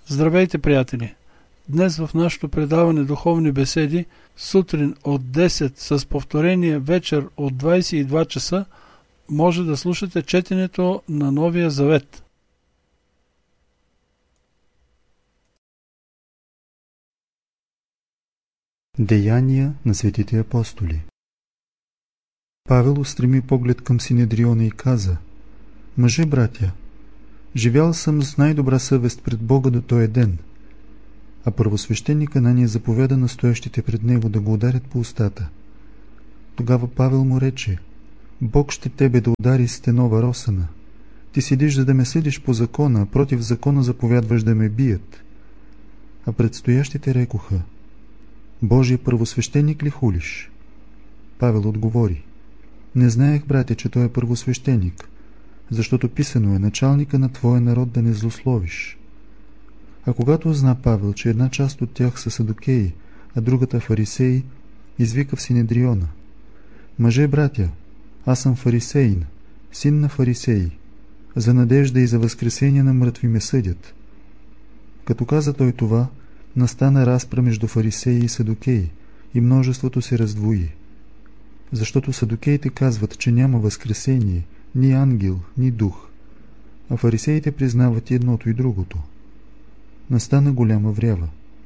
Здравейте, приятели! Днес в нашето предаване Духовни беседи, сутрин от 10 с повторение вечер от 22 часа, може да слушате четенето на Новия Завет. Деяния на светите апостоли. Павел устреми поглед към Синедриона и каза: „Мъже, братя, живял съм с най-добра съвест пред Бога до този ден“. А първосвещеник Анания заповяда на стоящите пред него да го ударят по устата. Тогава Павел му рече: „Бог ще тебе да удари с стенова росана. Ти седиш, за да ме съдиш по закона, а против закона заповядваш да ме бият“. А предстоящите рекоха: „Божия първосвещеник ли хулиш?“ Павел отговори: „Не знаех, братя, че той е първосвещеник, защото писано е: началника на твоя народ да не злословиш“. А когато зна Павел, че една част от тях са садукеи, а другата фарисеи, извика в Синедриона: „Мъже, братя, аз съм фарисеин, син на фарисеи. За надежда и за възкресение на мъртви ме съдят“. Като каза той това, настана разпра между фарисеи и садукеи, и множеството се раздвои. Защото садукеите казват, че няма възкресение, ни ангел, ни дух, а фарисеите признават и едното и другото. Настана голяма врява.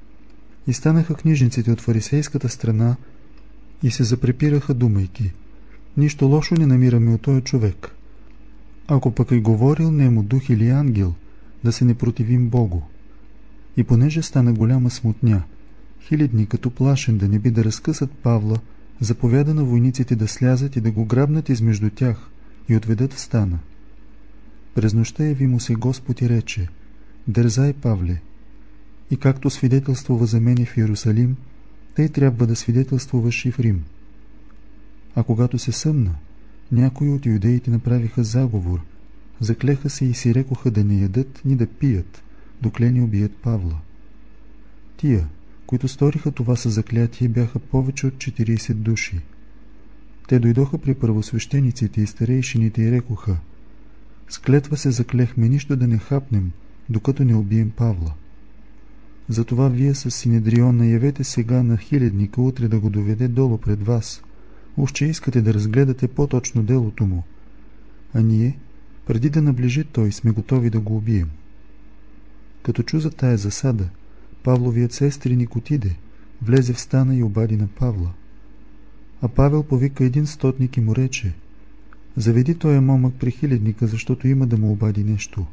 И станаха книжниците от фарисейската страна и се запрепираха, думайки: „Нищо лошо не намираме от този човек. Ако пък е говорил нему дух или ангел, да се не противим Богу“. И понеже стана голяма смутня, хилядни, като плашен да не би да разкъсат Павла, заповяда на войниците да слязат и да го грабнат измежду тях и отведат в стана. През нощта яви му се Господ и рече: „Дързай, Павле, и както свидетелствува за мене в Иерусалим, тъй трябва да свидетелствуваш и в Рим“. А когато се съмна, някои от юдеите направиха заговор, заклеха се и си рекоха да не ядат ни да пият, докле не убият Павла. Тия, които сториха това със заклятие, бяха повече от 40 души. Те дойдоха при първосвещениците и старейшините и рекоха: „С клетва се заклехме нищо да не хапнем, докато не убием Павла. Затова вие с Синедриона явете сега на хилядника утре да го доведе долу пред вас, уж че искате да разгледате по-точно делото му, а ние, преди да наближи той, сме готови да го убием“. Като чу за тая засада, Павловият сестринник отиде, влезе в стана и обади на Павла. А Павел повика един стотник и му рече: „Заведи тоя момък при хилядника, защото има да му обади нещо“.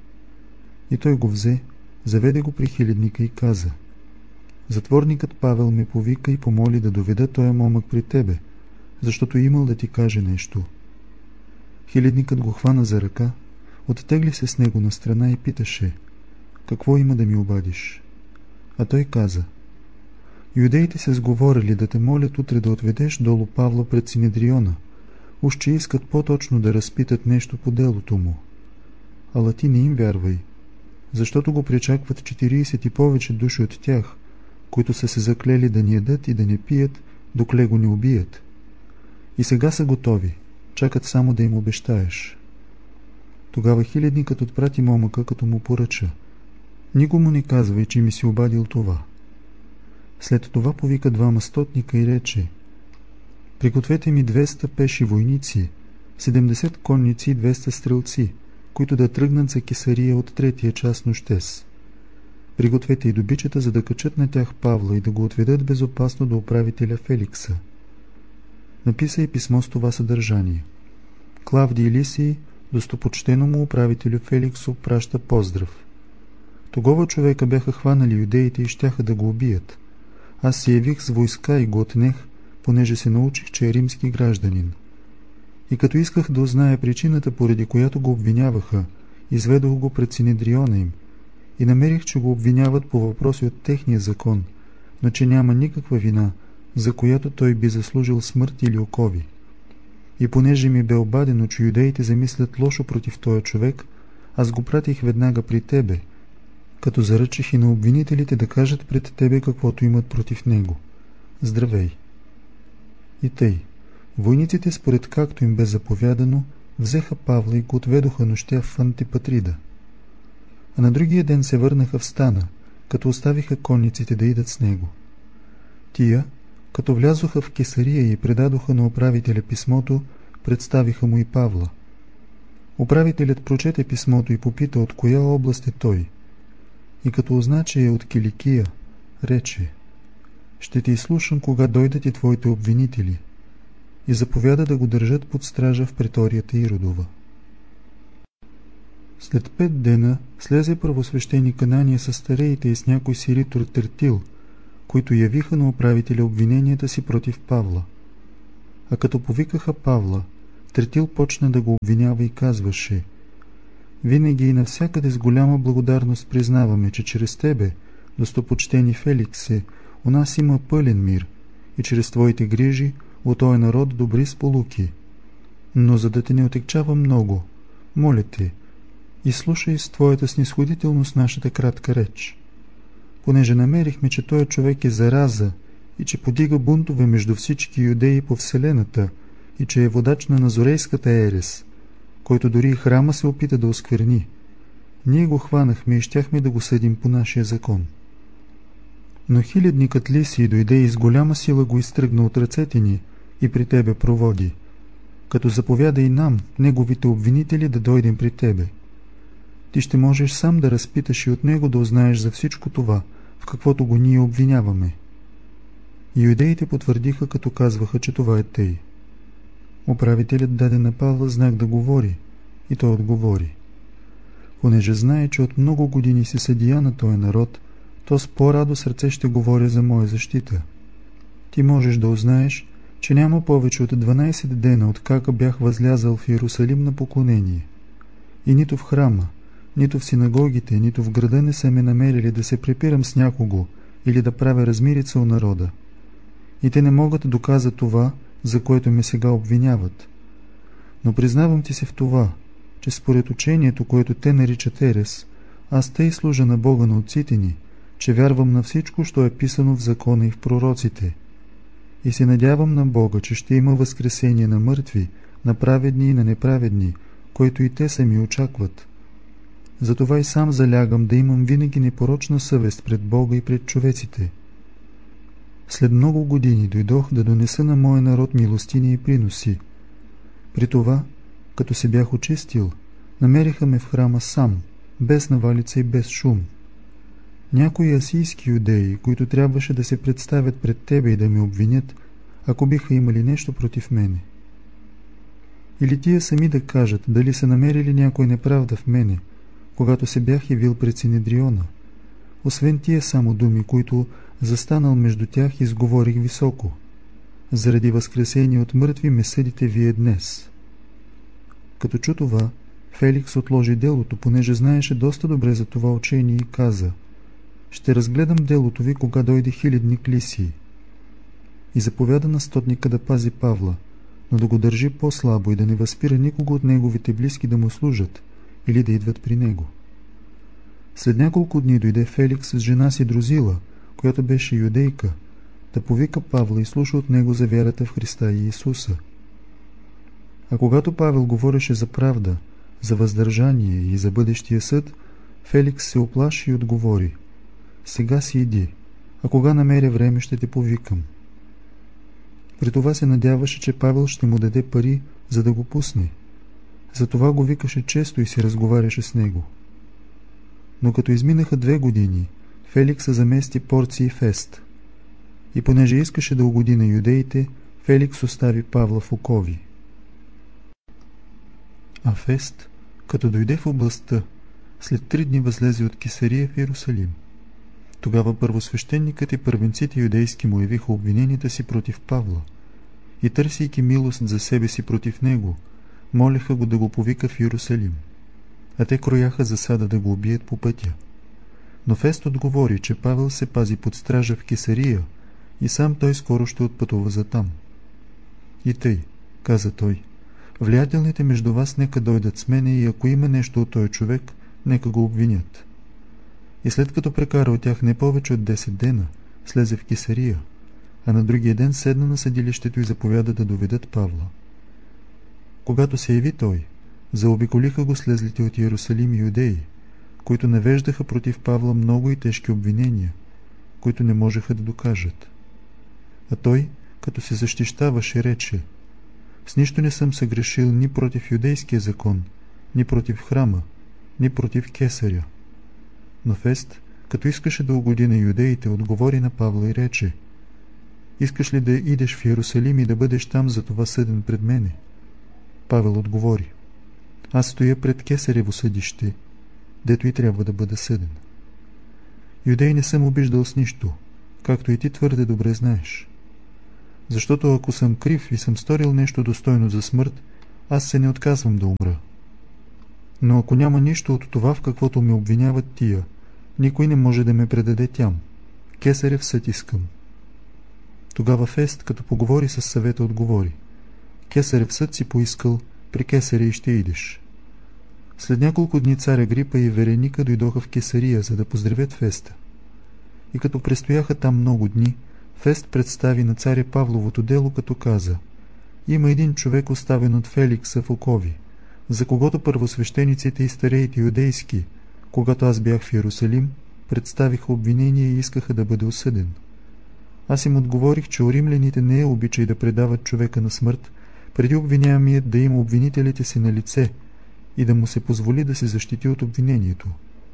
И той го взе, заведе го при хилядника и каза: „Затворникът Павел ме повика и помоли да доведа тоя момък при тебе, защото имал да ти каже нещо“. Хилядникът го хвана за ръка, оттегли се с него на страна и питаше: „Какво има да ми обадиш?“ А той каза: „Юдеите се сговорили да те молят утре да отведеш долу Павла пред Синедриона, уж че искат по-точно да разпитат нещо по делото му. Ала ти не им вярвай, защото го причакват 40 и повече души от тях, които са се заклели да не ядат и да не пият, докле го не убият. И сега са готови, чакат само да им обещаеш“. Тогава хилядникът отпрати момъка, като му поръча: „Никому не казвай, че ми си обадил това“. След това повика двама стотника и рече: „Пригответе ми 200 пеши войници, 70 конници и 200 стрелци, които да тръгнат за Кесария от 3-я час нощес. Пригответе и добичата, за да качат на тях Павла и да го отведат безопасно до управителя Феликса“. Написа и писмо с това съдържание: „Клавдий Лисий, достопочтено му управителю Феликсу, праща поздрав. Тогава човека бяха хванали юдеите и щяха да го убият. Аз се явих с войска и го отнех, понеже се научих, че е римски гражданин. И като исках да узная причината, поради която го обвиняваха, изведох го пред Синедриона им и намерих, че го обвиняват по въпроси от техния закон, но че няма никаква вина, за която той би заслужил смърт или окови. И понеже ми бе обадено, че юдеите замислят лошо против този човек, аз го пратих веднага при тебе, като заръчих и на обвинителите да кажат пред тебе каквото имат против него. Здравей!“ И тъй, войниците, според както им бе заповядано, взеха Павла и го отведоха нощя в Антипатрида. а на другия ден се върнаха в стана, като оставиха конниците да идат с него. Тия, като влязоха в Кесария и предадоха на управителя писмото, представиха му и Павла. Управителят прочете писмото и попита от коя област е той. И като узна, че е от Киликия, рече: ще те изслушам, кога дойдат и твоите обвинители, и заповяда да го държат под стража в преторията Иродова. След 5 дена слезе първосвещеник Анания с стареите и с някой си ритор Тертил, които явиха на управителя обвиненията си против Павла. А като повикаха Павла, Тертил почна да го обвинява и казваше: винаги и навсякъде с голяма благодарност признаваме, че чрез тебе, достопочтени Феликсе, у нас има пълен мир и чрез твоите грижи у този народ добри сполуки. Но за да те не отегчава много, моля те, изслушай с твоята снисходителност нашата кратка реч. Понеже намерихме, че този човек е зараза и че подига бунтове между всички юдеи по вселената и че е водач на назорейската ерес, който дори и храма се опита да оскверни, ние го хванахме и щяхме да го съдим по нашия закон. Но хилядникът Лисий дойде и с голяма сила го изтръгна от ръцете ни и при тебе проводи, като заповяда и нам, неговите обвинители, да дойдем при тебе. Ти ще можеш сам да разпиташ и от него да узнаеш за всичко това, в каквото го ние обвиняваме. И юдеите потвърдиха, като казваха, че това е тъй. Управителят даде на Павла знак да говори, и той отговори: понеже знае, че от много години си съдия на този народ, то с по-радо сърце ще говоря за моя защита. Ти можеш да узнаеш, че няма повече от 12 дена, откака бях възлязал в Иерусалим на поклонение. И нито в храма, нито в синагогите, нито в града не са ме намерили да се препирам с някого или да правя размирица у народа. И те не могат да доказат това, за което ме сега обвиняват. Но признавам ти се в това, че според учението, което те наричат ерес, аз тъй служа на Бога на отците ни, че вярвам на всичко, що е писано в закона и в пророците. И се надявам на Бога, че ще има възкресение на мъртви, на праведни и на неправедни, който и те сами очакват. Затова и сам залягам да имам винаги непорочна съвест пред Бога и пред човеците. След много години дойдох да донеса на моя народ милостини и приноси. При това, като се бях очистил, намериха ме в храма сам, без навалица и без шум. Някои асийски юдеи, които трябваше да се представят пред тебе и да ме обвинят, ако биха имали нещо против мене. Или тия сами да кажат, дали са намерили някой неправда в мене, когато се бях явил пред Синедриона. Освен тия само думи, които застанал между тях, изговорих високо: заради възкресение от мъртви ме съдите вие днес. Като чу това, Феликс отложи делото, понеже знаеше доста добре за това учение, и каза: ще разгледам делото ви, кога дойде хилядник Лисий. И заповяда на стотника да пази Павла, но да го държи по-слабо и да не възпира никого от неговите близки да му служат или да идват при него. След няколко дни дойде Феликс с жена си Друзила, която беше юдейка, да повика Павла и слуша от него за вярата в Христа и Исуса. А когато Павел говореше за правда, за въздържание и за бъдещия съд, Феликс се оплаши и отговори: сега си иди, а кога намеря време, ще те повикам. При това се надяваше, че Павел ще му даде пари, за да го пусне. Затова го викаше често и си разговаряше с него. Но като изминаха 2 години, Феликс замести Порций Фест. И понеже искаше да угоди на юдеите, Феликс остави Павла в окови. А Фест, като дойде в областта, след 3 дни възлезе от Кесария в Иерусалим. Тогава първосвещеникът и първенците юдейски му явиха обвиненията си против Павла и, търсейки милост за себе си против него, молеха го да го повика в Иерусалим, а те крояха засада да го убият по пътя. Но Фест отговори, че Павел се пази под стража в Кесария и сам той скоро ще отпътува за там. И тъй, каза той, влиятелните между вас нека дойдат с мене и ако има нещо от този човек, нека го обвинят. И след като прекара от тях не повече от 10 дена, слезе в Кесария, а на другия ден седна на съдилището и заповяда да доведат Павла. Когато се яви той, заобиколиха го слезлите от Иерусалим юдеи, които навеждаха против Павла много и тежки обвинения, които не можеха да докажат. А той, като се защищаваше, рече: с нищо не съм съгрешил ни против юдейския закон, ни против храма, ни против кесаря. Но Фест, като искаше да угоди на юдеите, отговори на Павла и рече: искаш ли да идеш в Иерусалим и да бъдеш там за това съден пред мене? Павел отговори: аз стоя пред кесарево съдище, дето и трябва да бъда съден. Юдей не съм обиждал с нищо, както и ти твърде добре знаеш. Защото ако съм крив и съм сторил нещо достойно за смърт, аз се не отказвам да умра. Но ако няма нищо от това, в каквото ме обвиняват тия, никой не може да ме предаде тям. Кесарев съд искам. Тогава Фест, като поговори с съвета, отговори: Кесарев съд си поискал, при Кесаря и ще идеш. След няколко дни цар Агрипа и Вереника дойдоха в Кесария, за да поздравят Феста. И като престояха там много дни, Фест представи на царя Павловото дело, като каза: има един човек, оставен от Феликса в окови, за когото първосвещениците и стареите юдейски, когато аз бях в Иерусалим, представиха обвинение и искаха да бъде осъден. Аз им отговорих, че у римляните не е обичай да предават човека на смърт, преди обвиняемият да има обвинителите си на лице и да му се позволи да се защити от обвинението.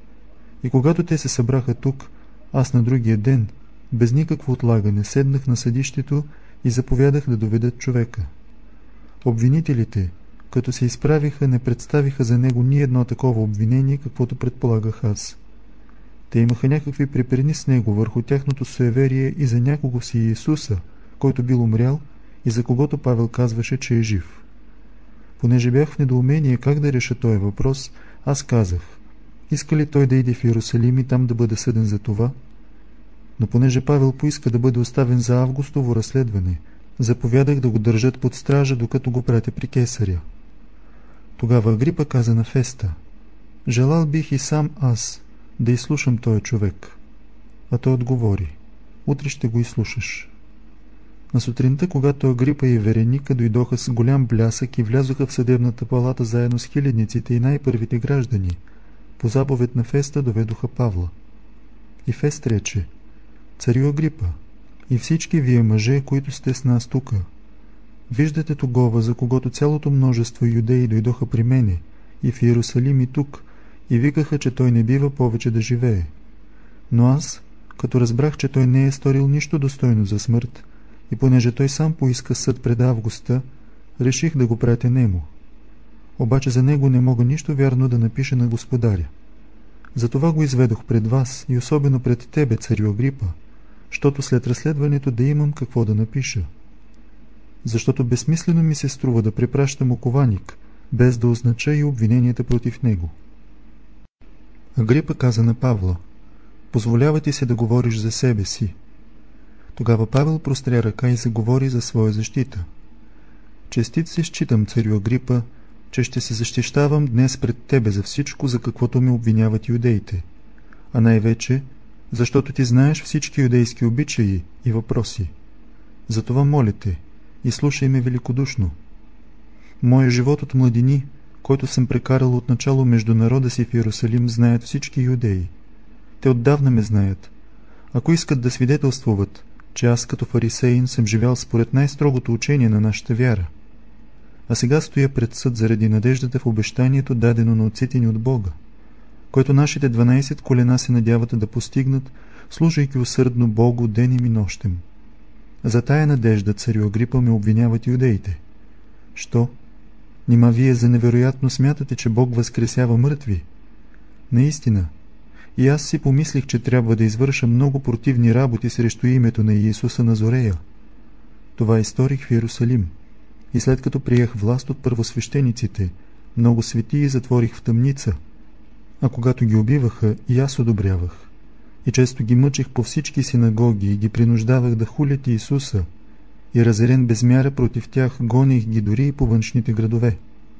И когато те се събраха тук, аз на другия ден, без никакво отлагане, седнах на съдището и заповядах да доведат човека. Обвинителите, като се изправиха, не представиха за него ни едно такова обвинение, каквото предполагах аз. Те имаха някакви препирни с него върху тяхното суеверие и за някого си Иисуса, който бил умрял и за когото Павел казваше, че е жив. Понеже бях в недоумение как да реша този въпрос, аз казах: иска ли той да иде в Иерусалим и там да бъде съден за това? Но понеже Павел поиска да бъде оставен за августово разследване, заповядах да го държат под стража, докато го пратя при кесаря. Тогава Агрипа каза на Феста: желал бих и сам аз да изслушам този човек. А той отговори: утре ще го изслушаш. На сутринта, когато Агрипа и Вереника дойдоха с голям блясък и влязоха в съдебната палата заедно с хилядниците и най-първите граждани, по заповед на Феста доведоха Павла. И Фест рече: царю Агрипа, и всички вие мъже, които сте с нас тука, виждате тогова, за когото цялото множество юдеи дойдоха при мене и в Иерусалим и тук, и викаха, че той не бива повече да живее. Но аз, като разбрах, че той не е сторил нищо достойно за смърт, и понеже той сам поиска съд пред Августа, реших да го пратя нему. Обаче за него не мога нищо вярно да напиша на господаря. Затова го изведох пред вас и особено пред тебе, царю Агрипа, щото след разследването да имам какво да напиша. Защото безсмислено ми се струва да препращам окованик, без да означа и обвиненията против него. Агрипа каза на Павла: позволява ти се да говориш за себе си. Тогава Павел простря ръка и заговори за своя защита. Честит се считам, царю Агрипа, че ще се защищавам днес пред тебе за всичко, за каквото ме обвиняват юдеите, а най-вече, защото ти знаеш всички юдейски обичаи и въпроси. Затова моля те, изслушай ме великодушно. Моя живот от младини, който съм прекарал от начало между народа си в Иерусалим, знаят всички юдеи. Те отдавна ме знаят. Ако искат да свидетелствуват, че аз като фарисеин съм живял според най-строгото учение на нашата вяра. А сега стоя пред съд заради надеждата в обещанието, дадено на отците ни от Бога, който нашите 12 колена се надяват да постигнат, служайки усърдно Богу денем и нощем. За тая надежда, царю Агрипа, ме обвиняват юдеите. Що? Нима вие за невероятно смятате, че Бог възкресява мъртви? Наистина. И аз си помислих, че трябва да извърша много противни работи срещу името на Иисуса Назорея. Това изторих в Иерусалим. И след като приех власт от първосвещениците, много светии затворих в тъмница. А когато ги убиваха, и аз одобрявах. И често ги мъчих по всички синагоги и ги принуждавах да хулят Иисуса. И разярен без мяра против тях, гоних ги дори и по външните градове.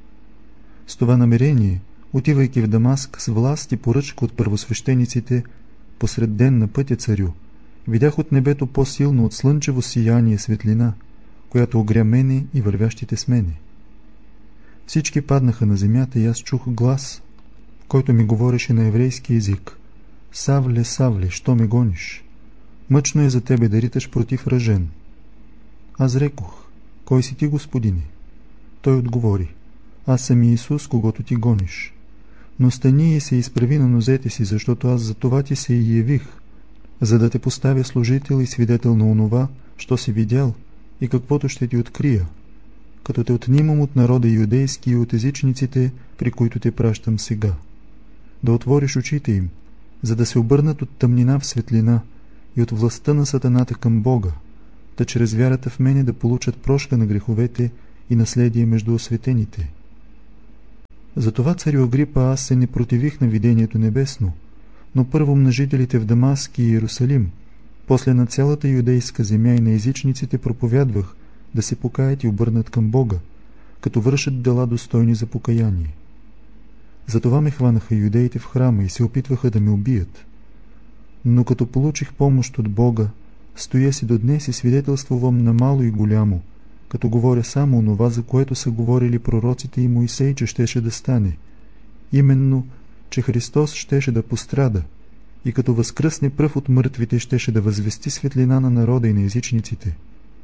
С това намерение, отивайки в Дамаск с власт и поръчка от първосвещениците, посред ден на пътя, царю, видях от небето по-силно от слънчево сияние светлина, която огря мене и вървящите с мене. Всички паднаха на земята и аз чух глас, който ми говореше на еврейски език: Савле, Савле, що ме гониш? Мъчно е за тебе да риташ против ръжен. Аз рекох: кой си ти, Господине? Той отговори: аз съм Иисус, когото ти гониш. Но стани и се изправи на нозете си, защото аз за това ти се и явих, за да те поставя служител и свидетел на онова, що си видял и каквото ще ти открия, като те отнимам от народа юдейски и от езичниците, при които те пращам сега. Да отвориш очите им, за да се обърнат от тъмнина в светлина и от властта на сатаната към Бога, да чрез вярата в мене да получат прошка на греховете и наследие между осветените. Затова, царю Агрипа, аз се не противих на видението небесно, но първо на жителите в Дамаск и Иерусалим, после на цялата юдейска земя и на езичниците проповядвах да се покаят и обърнат към Бога, като вършат дела достойни за покаяние. Затова ме хванаха юдеите в храма и се опитваха да ме убият. Но като получих помощ от Бога, стоя си до днес и свидетелствувам на мало и голямо, като говоря само онова, за което са говорили пророците и Моисей, че щеше да стане, именно, че Христос щеше да пострада и като възкръсне пръв от мъртвите щеше да възвести светлина на народа и на езичниците.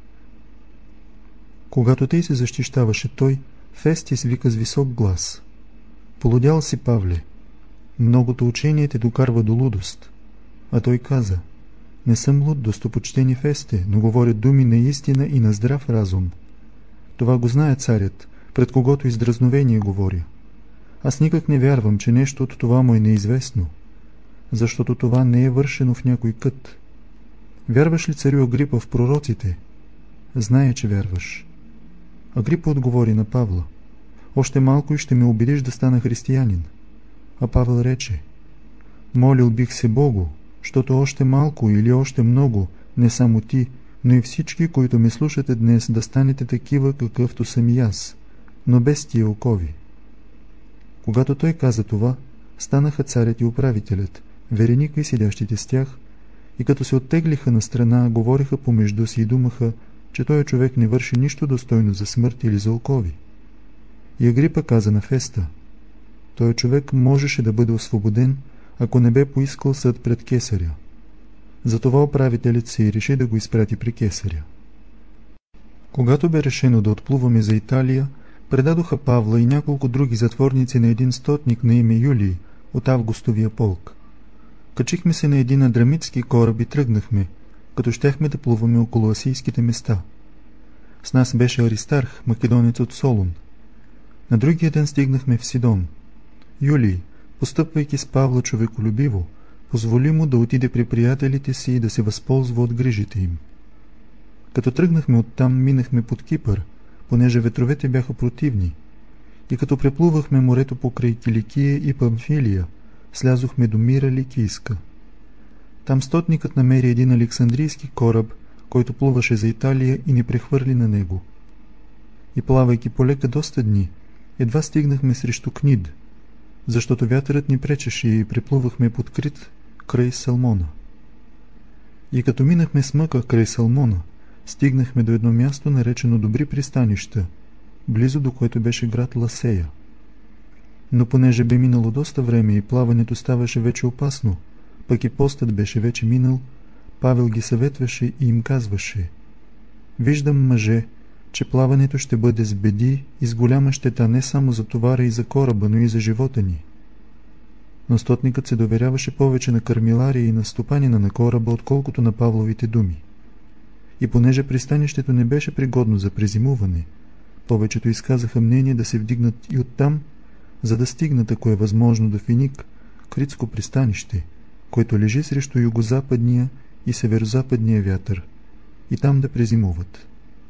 Когато тъй се защищаваше той, Фестис вика с висок глас: полудял си, Павле, многото учение те докарва до лудост. А той каза: не съм луд, достопочтени Фесте, но говоря думи на истина и на здрав разум. Това го знае царят, пред когото издразновение говоря. Аз никак не вярвам, че нещо от това му е неизвестно, защото това не е вършено в някой кът. Вярваш ли, царю Агрипа, в пророците? Зная, че вярваш. Агрипа отговори на Павла: още малко и ще ме убедиш да стана християнин. А Павел рече: молил бих се Богу, защото още малко или още много, не само ти, но и всички, които ме слушате днес, да станете такива, какъвто съм и аз, но без тия окови. Когато той каза това, станаха царят и управителят, вереника и седящите с тях, и като се оттеглиха на страна, говориха помежду си и думаха, че той човек не върши нищо достойно за смърт или за окови. И Агрипа каза на Феста: той човек можеше да бъде освободен, ако не бе поискал съд пред кесаря. Затова управителят се и реши да го изпрати при кесаря. Когато бе решено да отплуваме за Италия, предадоха Павла и няколко други затворници на един стотник на име Юлий от Августовия полк. Качихме се на един адрамитски кораб и тръгнахме, като щяхме да плуваме около асийските места. С нас беше Аристарх, македонец от Солун. На другия ден стигнахме в Сидон. Юлий, постъпвайки с Павла човеколюбиво, позволи му да отиде при приятелите си и да се възползва от грижите им. Като тръгнахме оттам, минахме под Кипър, понеже ветровете бяха противни, и като преплувахме морето покрай Киликия и Памфилия, слязохме до Мира Ликийска. Там стотникът намери един александрийски кораб, който плуваше за Италия, и ни прехвърли на него. И плавайки полека доста дни, едва стигнахме срещу Книд, защото вятърът ни пречеше и преплувахме под Крит край Салмона. И като минахме с мъка край Салмона, стигнахме до едно място, наречено Добри пристанища, близо до което беше град Ласея. Но понеже бе минало доста време и плаването ставаше вече опасно, пък и постът беше вече минал, Павел ги съветваше и им казваше: виждам, мъже, че плаването ще бъде с беди и с голяма щета не само за товара и за кораба, но и за живота ни. Но стотникът се доверяваше повече на кърмилария и на стопанина на кораба, отколкото на Павловите думи. И понеже пристанището не беше пригодно за презимуване, повечето изказаха мнение да се вдигнат и оттам, за да стигнат, ако е възможно, до Финик, Критско пристанище, което лежи срещу югозападния и северозападния вятър, и там да презимуват.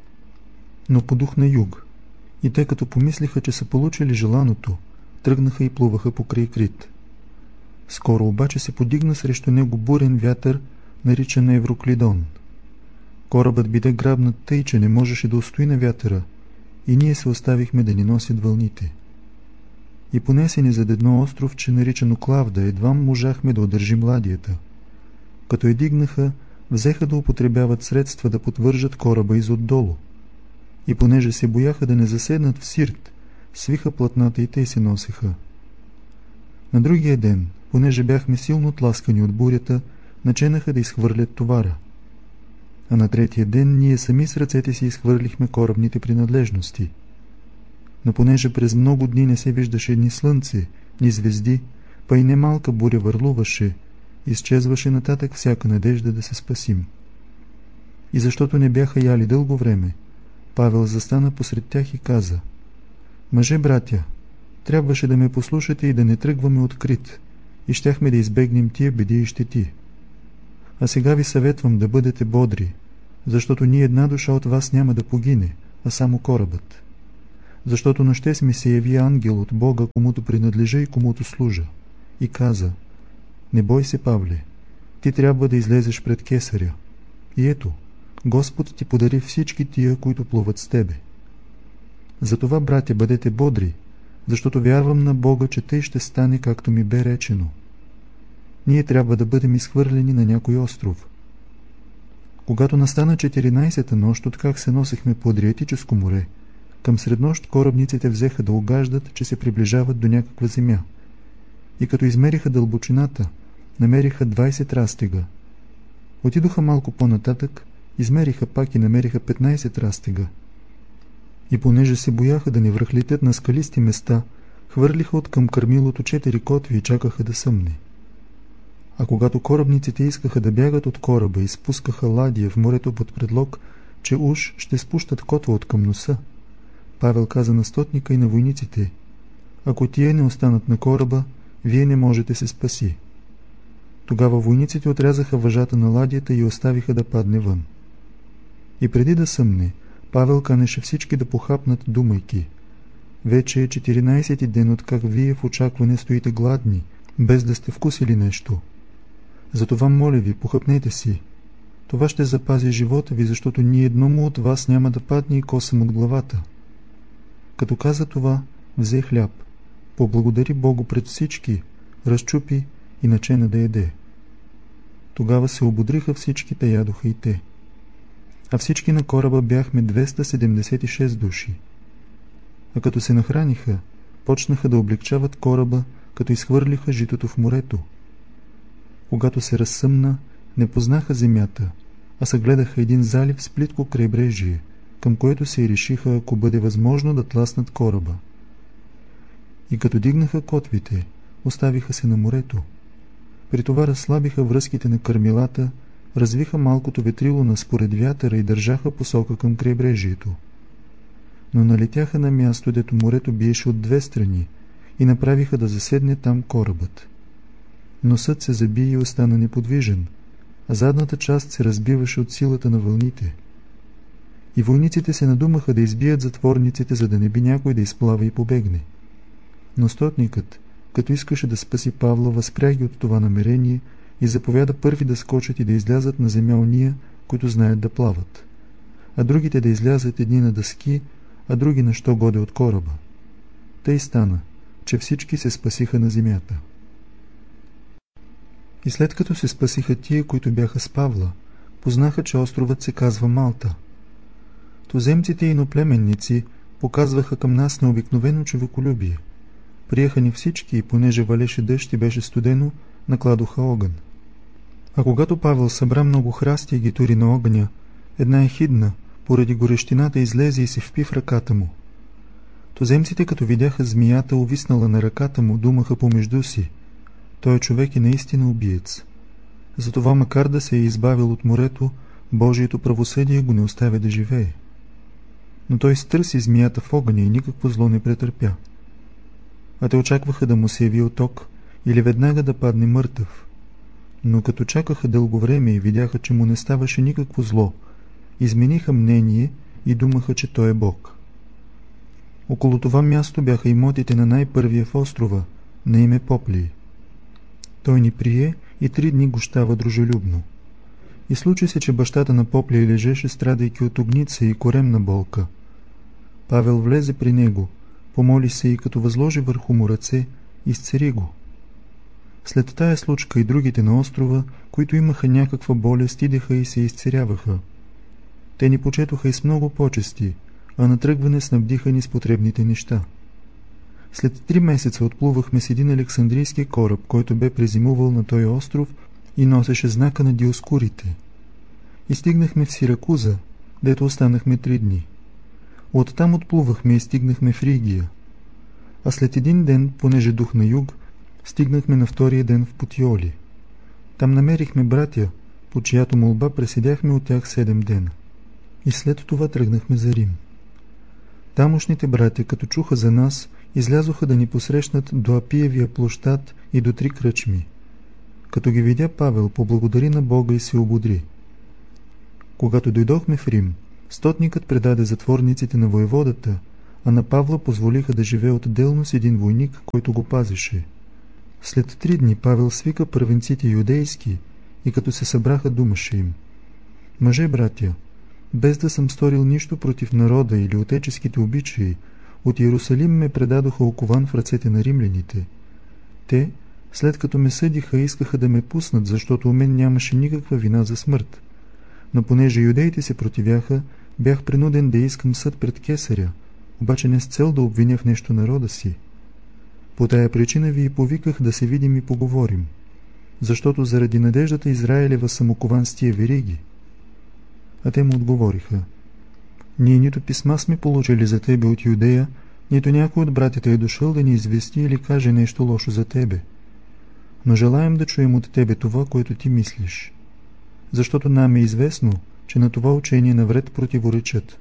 Но подух на юг, и тъй като помислиха, че са получили желаното, тръгнаха и плуваха покрай Крит. Скоро обаче се подигна срещу него бурен вятър, наричан Евроклидон. Корабът биде грабнат тъй, че не можеше да устои на вятъра, и ние се оставихме да ни носят вълните. И понесени зад едно островче, наричано Клавда, едва можахме да удържим ладията. Като я дигнаха, взеха да употребяват средства да подвържат кораба изотдолу. И понеже се бояха да не заседнат в Сирт, свиха платната и те се носеха. На другия ден, понеже бяхме силно тласкани от бурята, наченаха да изхвърлят товара. А на третия ден ние сами с ръцете си изхвърлихме корабните принадлежности. Но понеже през много дни не се виждаше ни слънце, ни звезди, па и немалка буря върлуваше, изчезваше нататък всяка надежда да се спасим. И защото не бяха яли дълго време, Павел застана посред тях и каза: „Мъже, братя, трябваше да ме послушате и да не тръгваме открит, и щяхме да избегнем тия беди и щети. А сега ви съветвам да бъдете бодри, защото ни една душа от вас няма да погине, а само корабът. Защото нощес ми се яви ангел от Бога, комуто принадлежа и комуто служа, и каза: „Не бой се, Павле, ти трябва да излезеш пред кесаря. И ето, Господ ти подари всички тия, които плуват с тебе. Затова, братя, бъдете бодри, защото вярвам на Бога, че тъй ще стане, както ми бе речено. Ние трябва да бъдем изхвърлени на някой остров.“ Когато настана 14-та нощ, откак се носехме по Адриатическо море, към среднощ корабниците взеха да угаждат, че се приближават до някаква земя. И като измериха дълбочината, намериха 20 растега. Отидоха малко по-нататък, измериха пак и намериха 15 растега. И понеже се бояха да не връхлетят на скалисти места, хвърлиха от към кърмилото 4 котви и чакаха да съмне. А когато корабниците искаха да бягат от кораба и спускаха ладия в морето под предлог, че уж ще спущат котва от към носа, Павел каза на стотника и на войниците: „Ако тие не останат на кораба, вие не можете се спаси.“ Тогава войниците отрязаха въжата на ладията и оставиха да падне вън. И преди да съмне, Павел канеше всички да похапнат, думайки: „Вече е 14-ти ден, откак вие в очакване стоите гладни, без да сте вкусили нещо. Затова, моля ви, похапнете си. Това ще запази живота ви, защото ни едному от вас няма да падне и косъм от главата.“ Като каза това, взе хляб, поблагодари Богу пред всички, разчупи и начена да яде. Тогава се ободриха всички, та ядоха и те. А всички на кораба бяхме 276 души. А като се нахраниха, почнаха да облегчават кораба, като изхвърлиха житото в морето. Когато се разсъмна, не познаха земята, а съгледаха един залив с плитко крайбрежие, към което се решиха, ако бъде възможно, да тласнат кораба. И като дигнаха котвите, оставиха се на морето. При това разслабиха връзките на кърмилата, развиха малкото ветрило на според вятъра и държаха посока към крайбрежието. Но налетяха на място, дето морето биеше от две страни, и направиха да заседне там корабът. Носът се заби и остана неподвижен, а задната част се разбиваше от силата на вълните. И войниците се надумаха да избият затворниците, за да не би някой да изплава и побегне. Но стотникът, като искаше да спаси Павла, възпря ги от това намерение и заповяда първи да скочат и да излязат на земя ония, които знаят да плават, а другите да излязат едни на дъски, а други на що годе от кораба. Тъй стана, че всички се спасиха на земята. И след като се спасиха тия, които бяха с Павла, познаха, че островът се казва Малта. Туземците и иноплеменници показваха към нас необикновено човеколюбие. Приеха ни всички и понеже валеше дъжд и беше студено, накладоха огън. А когато Павел събра много храсти и ги тури на огъня, една ехидна, поради горещината, излезе и се впи в ръката му. Туземците, като видяха змията увиснала на ръката му, думаха помежду си: „Той човек е наистина убиец.“ Затова, макар да се е избавил от морето, Божието правосъдие го не оставя да живее. Но той стърси змията в огъня и никакво зло не претърпя. А те очакваха да му се яви оток или веднага да падне мъртъв. Но като чакаха дълго време и видяха, че му не ставаше никакво зло, измениха мнение и думаха, че той е Бог. Около това място бяха имотите на най-първия в острова, на име Поплий. Той ни прие и 3 дни гощава дружелюбно. И случи се, че бащата на Поплий лежеше, страдайки от огница и коремна болка. Павел влезе при него, помоли се и като възложи върху му ръце, изцери го. След тая случка и другите на острова, които имаха някаква болест, идеха и се изцеряваха. Те ни почетоха и с много почести, а на тръгване снабдиха ни с потребните неща. След 3 месеца отплувахме с един александрийски кораб, който бе презимувал на този остров и носеше знака на Диоскурите. И стигнахме в Сиракуза, дето останахме 3 дни. Оттам отплувахме и стигнахме в Ригия. А след един ден, понеже дух на юг, стигнахме на втория ден в Путиоли. Там намерихме братя, по чиято молба преседяхме от тях 7 дена. И след това тръгнахме за Рим. Тамошните братя, като чуха за нас, излязоха да ни посрещнат до Апиевия площад и до 3 кръчми. Като ги видя, Павел поблагодари на Бога и се ободри. Когато дойдохме в Рим, стотникът предаде затворниците на воеводата, а на Павла позволиха да живее отделно с един войник, който го пазеше. След 3 дни Павел свика първенците юдейски и като се събраха, думаше им: „Мъже, братя, без да съм сторил нищо против народа или отеческите обичаи, от Иерусалим ме предадоха окован в ръцете на римляните. Те, след като ме съдиха, искаха да ме пуснат, защото у мен нямаше никаква вина за смърт. Но понеже юдеите се противяха, бях принуден да искам съд пред кесаря, обаче не с цел да обвиня в нещо народа си. По тая причина ви и повиках да се видим и поговорим, защото заради надеждата Израилева съм окован с тия вериги.“ А те му отговориха: „Ние нито писма сме получили за тебе от Юдея, нито някой от братята е дошъл да ни извести или каже нещо лошо за тебе. Но желаем да чуем от тебе това, което ти мислиш, защото нам е известно, че на това учение навред противоречат.“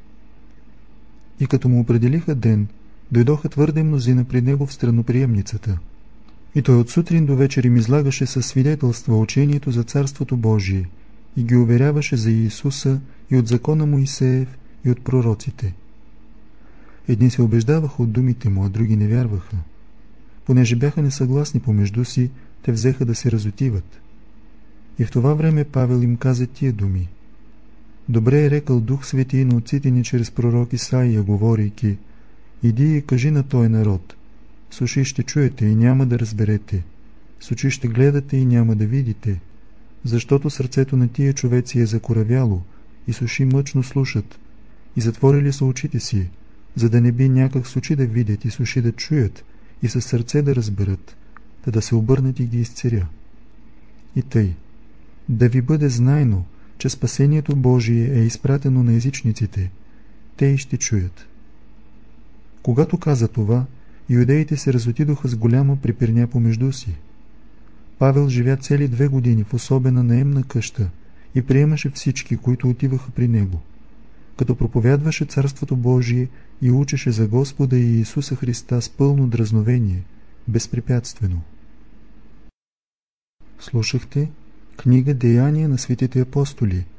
И като му определиха ден, дойдоха твърде мнозина при него в страноприемницата. И той от сутрин до вечер им излагаше със свидетелства учението за Царството Божие и ги уверяваше за Иисуса и от закона Моисеев и от пророците. Едни се убеждаваха от думите му, а други не вярваха. Понеже бяха несъгласни помежду си, те взеха да се разотиват. И в това време Павел им каза тия думи: „Добре е рекал Дух Свети на отците ни чрез пророк Исаия, говорейки: иди и кажи на този народ: с уши ще чуете и няма да разберете, с очи ще гледате и няма да видите, защото сърцето на тия човеци е закоравяло и с уши мъчно слушат, и затворили са очите си, за да не би някак с очи да видят и с уши да чуят и със сърце да разберат, да се обърнат и ги изцеря. И тъй, да ви бъде знайно, че спасението Божие е изпратено на езичниците, те и ще чуят.“ Когато каза това, юдеите се разотидоха с голяма препирня помежду си. Павел живя цели 2 години в особена наемна къща и приемаше всички, които отиваха при него, като проповядваше Царството Божие и учеше за Господа и Иисуса Христа с пълно дразновение, безпрепятствено. Слушахте книга Деяния на светите апостоли,